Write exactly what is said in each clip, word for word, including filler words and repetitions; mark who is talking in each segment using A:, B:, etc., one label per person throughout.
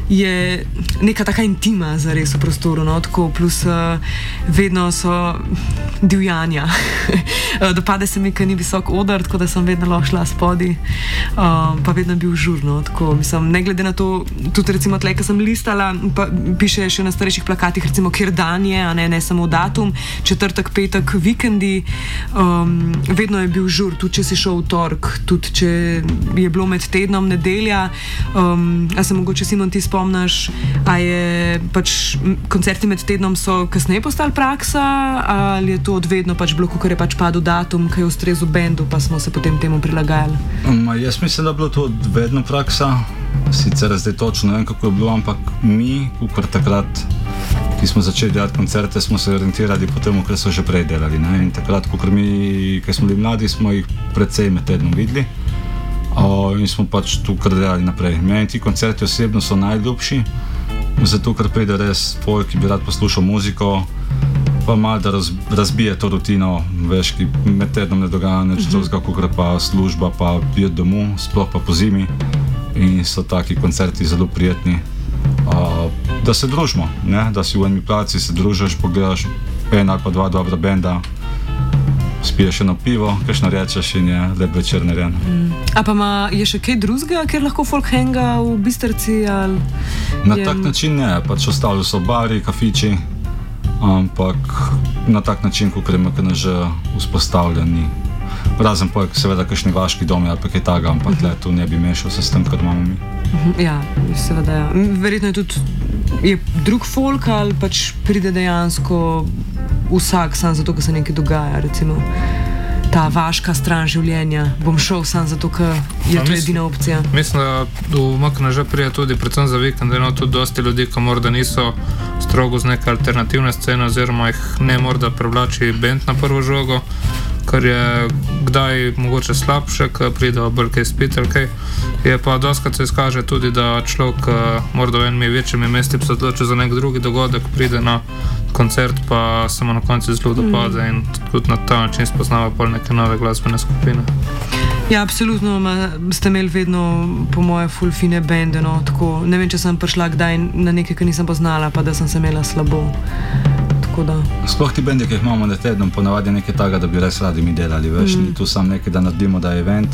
A: je neka taka intima za res v prostoru, no, tako plus uh, vedno so divjanja. Dopade se mi, ker ni visok odr, tako da sem vedno lahko šla spodi, uh, pa vedno bil žurno, tako mislim, ne glede na to, tudi recimo tle, ko sem listala, pa piše še na starejših plakatih, recimo, kjer dan je, a ne, ne samo datum, četrtek, petek, vikendi, um, vedno je bil žur, tudi če si šel v tork, tudi če je bilo med tednom nedelja, um, a se mogoče, Simon, ti spomniš, a je pač koncerti med tednom so kasneje postali praksa, ali je to odvedno pač bilo, kakor je pač padel datum, ki je ustrezal bendu, pa smo se potem temu prilagajali?
B: Um, jaz mislim, da je bilo to odvedno praksa, sicer zdaj točno ne vem, kako je bilo, ampak mi, kakor takrat, ki smo začeli delati koncerte, smo se orientirali po temu, kar so že prej delali, ne? In takrat, kakor mi, ki smo bili mladi, smo jih precej med tednom videli. Uh, in smo pač tu kar delali naprej. Meni ti koncerti osebno so najljubši, zato ker pride res folk, ki bi rad poslušal muziko, pa malo da raz, razbije to rutino, veš, ki med tednom ne dogaja nič drugega, kakor pa služba, pa pijeti domov, sploh pa po zimi, in so taki koncerti zelo prijetni. Uh, da se družimo, ne? Da si v eni placi, se družiš, pogledaš en ali pa dva dobra benda, spiješ eno pivo, kakšno rečeš in je lep večer narejen.
A: Mm. A pa ma, je še kaj drugega, kjer lahko folk hanga v Bistrici? Ali
B: na
A: je...
B: tak način ne, pač ostali so bari, kafiči, ampak na tak način, kot je MKNŽ vzpostavljeni. Razen pa seveda kakšni vaški domi ali pa kaj taga, ampak uh-huh. le tu ne bi mešal se s tem, kar imamo mi.
A: Uh-huh. Ja, seveda ja. Verjetno je tudi je drug folk ali pač pride dejansko vsak sam zato, ker se nekaj dogaja, recimo ta vaška stran življenja, bom šel sam zato, ker je no, to edina opcija.
C: Mislim, da v MKNŽ prije tudi predvsem za vikend, da je tudi dosti ljudi, ki morda niso strogo z neke alternativne scene oziroma jih ne morda privlači bend na prvo žogo, kar je kdaj mogoče slabše, ko pride bolj kaj spit ali kaj. Je pa doskrat se izkaže tudi, da človek morda v enimi večjimi mesti se odloči za nek drugi dogodek, pride na koncert, pa se mu na koncu zelo dopade mm. in tudi na ta način spoznava pol neke nove glasbene skupine.
A: Ja, absolutno, ma, ste imeli vedno po moje ful fine bende, no, tako, ne vem, če sem prišla kdaj na nekaj, ki nisem poznala, pa da sem se imela slabo. Da.
B: Sploh ti bendi, ki jih imamo na tednom, ponavadi nekaj taga, da bi res radi mi delali, veš, mm. ni tu sam nekaj, da naredimo, da je event,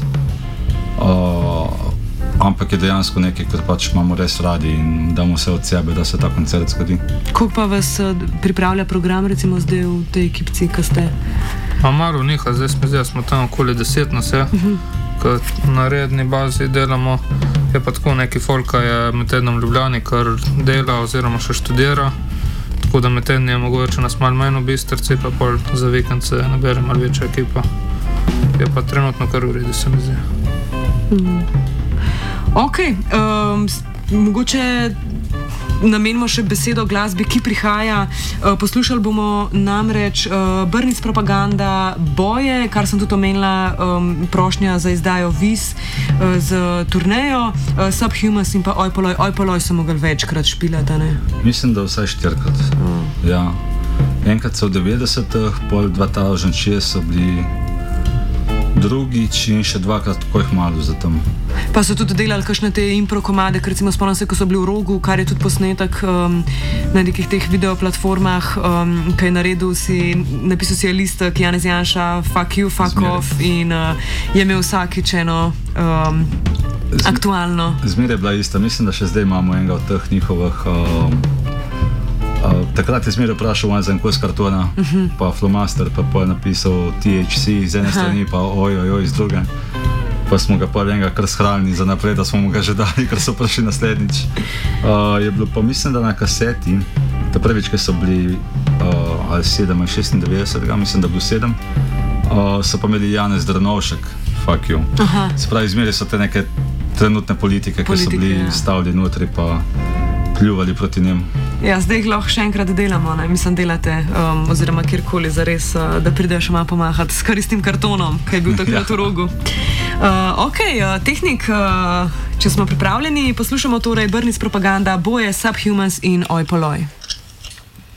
B: uh, ampak je dejansko nekaj, kar pač imamo res radi in damo vse od sebe, da se ta koncert zgodi.
A: Kako pa vas uh, pripravlja program, recimo zdaj v tej ekipci, ki ste?
C: Pa malo niha, zdaj smo, zdaj smo tam okoli deset nas je, uh-huh. ko na redni bazi delamo, je pa tako neki folka je med tednom v Ljubljani, kar dela oziroma še študira. Tako da med tedni je mogoče nas malo manj v Bistrici, pa pol za vikend se nabere malo večja ekipa. Je pa trenutno kar v redu, se mi zdi.
A: Mm. Ok, um, mogoče namenimo še besedo glasbi, ki prihaja. Uh, poslušali bomo namreč uh, Brnic Propaganda, Boje, kar sem tudi omenila, um, prošnja za izdajo Vis uh, z turnejo, uh, Subhumans in pa Ojpoloj. Ojpoloj so mogli večkrat špilati, ne?
B: Mislim, da vsaj štirikrat. Mm. Ja. Enkrat so v devetdesetih, pol dva tisoč šest so bili drugič in še dvakrat tako jih malo za tam.
A: Pa so tudi delali kakšne te impro komade, ker recimo spomnim se, ko so bili v Rogu, kar je tudi posnetek um, na nekih teh videoplatformah, um, ki je naredil si, napisal si je listek Janez Janša, fuck you, fuck Zmeraj. Off in uh, je imel vsakič eno um, Z, aktualno.
B: Zmeraj je bila ista, mislim, da še zdaj imamo enega od teh njihovih um, Uh, takrat je zmeraj vprašal za en kos kartona, uh-huh. pa flomaster, pa pa je napisal T H C z ene strani, pa oj, oj, oj, z druge. Pa smo ga pa enega kar shranili za naprej, da smo mu ga že dali, ker so prišli naslednjič. Uh, je bilo pa, mislim, da na kaseti, ta prvič, ki so bili uh, ali sedem ali šestindevetdeset, mislim, da bil sedem, uh, so pa imeli Janez Drnovšek, fuck you. Aha. Se pravi, zmeraj so te neke trenutne politike, politike ki so bili ja. stavljeni notri, pa pljuvali proti njim.
A: Ja, zdaj jih lahko še enkrat delamo, ne? Mislim, delate, um, oziroma kjerkoli zares, uh, da pridejo še malo pomahati s karistim kartonom, ki je bil takrat v Rogu. Uh, ok, uh, tehnik, uh, če smo pripravljeni, poslušamo torej Brnic Propaganda, Boje, Subhumans in Ojpoloj.